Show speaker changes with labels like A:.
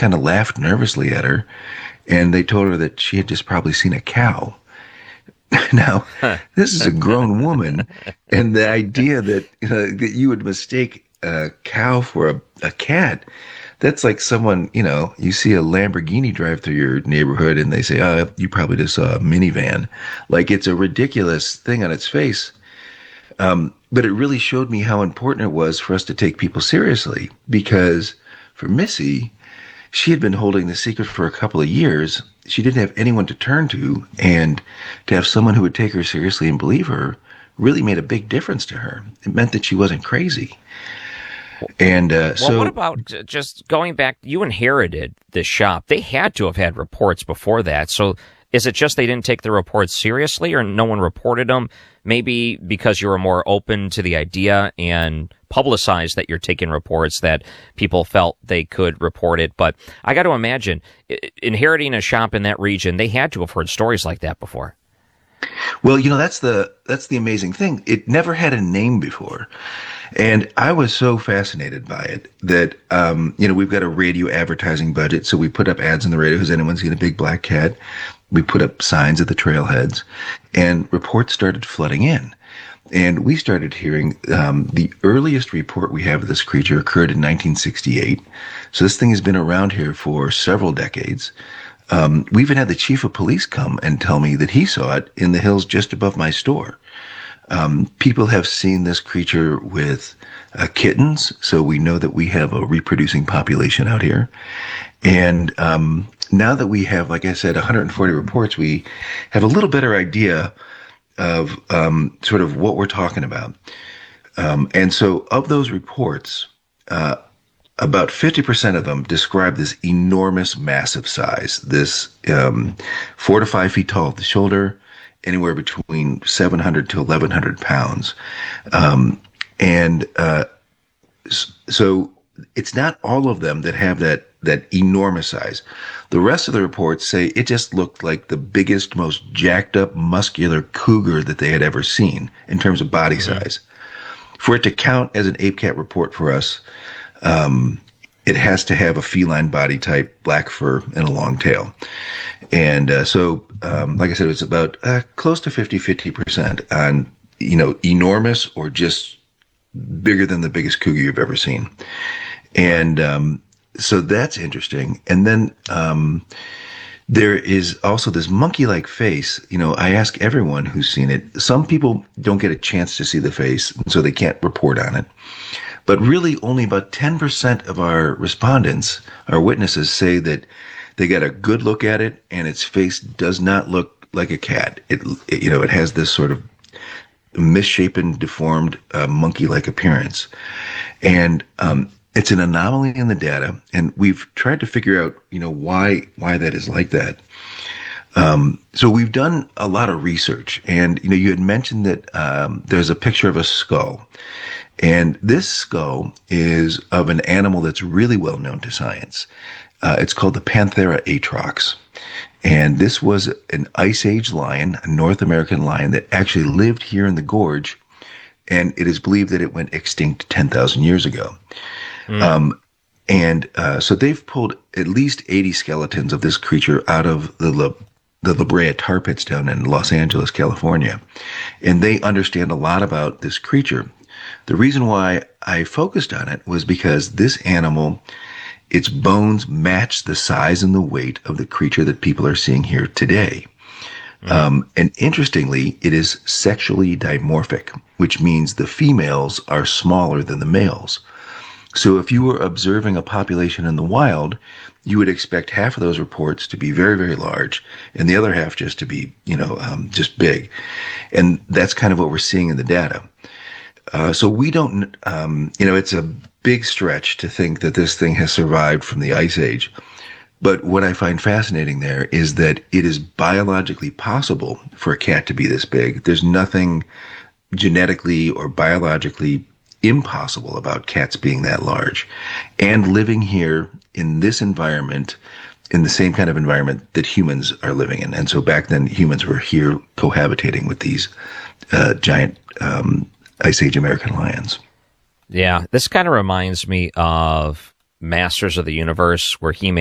A: kind of laughed nervously at her, and they told her that she had just probably seen a cow. Now, this is a grown woman, and the idea that you would mistake a cow for a cat, that's like someone, you see a Lamborghini drive through your neighborhood and they say, oh, you probably just saw a minivan. Like, it's a ridiculous thing on its face. But it really showed me how important it was for us to take people seriously, because for Missy, she had been holding the secret for a couple of years. She didn't have anyone to turn to, and to have someone who would take her seriously and believe her really made a big difference to her. It meant that she wasn't crazy. And
B: well, what about just going back? You inherited this shop. They had to have had reports before that. So is it just they didn't take the reports seriously, or no one reported them? Maybe because you were more open to the idea and publicized that you're taking reports, that people felt they could report it. But I got to imagine, inheriting a shop in that region, they had to have heard stories like that before.
A: Well, that's the amazing thing. It never had a name before. And I was so fascinated by it that, we've got a radio advertising budget. So we put up ads on the radio. Has anyone seen a big black cat? We put up signs at the trailheads, and reports started flooding in. And we started hearing the earliest report we have of this creature occurred in 1968. So this thing has been around here for several decades. We even had the chief of police come and tell me that he saw it in the hills just above my store. People have seen this creature with kittens, so we know that we have a reproducing population out here. And now that we have, like I said, 140 reports, we have a little better idea of sort of what we're talking about. And so of those reports, about 50% of them describe this enormous, massive size, this 4 to 5 feet tall at the shoulder, anywhere between 700 to 1,100 pounds. So it's not all of them that have that enormous size. The rest of the reports say it just looked like the biggest, most jacked up, muscular cougar that they had ever seen in terms of body size. For it to count as an ape cat report for us, it has to have a feline body type, black fur, and a long tail. And like I said, it's about close to 50% on, enormous or just bigger than the biggest cougar you've ever seen. And so that's interesting. And then there is also this monkey-like face. I ask everyone who's seen it. Some people don't get a chance to see the face, so they can't report on it. But really, only about 10% of our respondents, our witnesses, say that they got a good look at it, and its face does not look like a cat. It has this sort of misshapen, deformed, monkey-like appearance. And it's an anomaly in the data, and we've tried to figure out, why that is like that. So we've done a lot of research, and, you had mentioned that there's a picture of a skull. And this skull is of an animal that's really well known to science. It's called the Panthera atrox. And this was an Ice Age lion, a North American lion that actually lived here in the gorge. And it is believed that it went extinct 10,000 years ago. So they've pulled at least 80 skeletons of this creature out of the La Brea tar pits down in Los Angeles, California. And they understand a lot about this creature. The reason why I focused on it was because this animal, its bones match the size and the weight of the creature that people are seeing here today. And interestingly, it is sexually dimorphic, which means the females are smaller than the males. So if you were observing a population in the wild, you would expect half of those reports to be very, very large, and the other half just to be, just big. And that's kind of what we're seeing in the data. So we don't, it's a big stretch to think that this thing has survived from the Ice Age. But what I find fascinating there is that it is biologically possible for a cat to be this big. There's nothing genetically or biologically impossible about cats being that large. And living here in this environment, in the same kind of environment that humans are living in. And so back then, humans were here cohabitating with these giant Ice Age American lions.
B: Yeah, this kind of reminds me of Masters of the Universe, where He-Man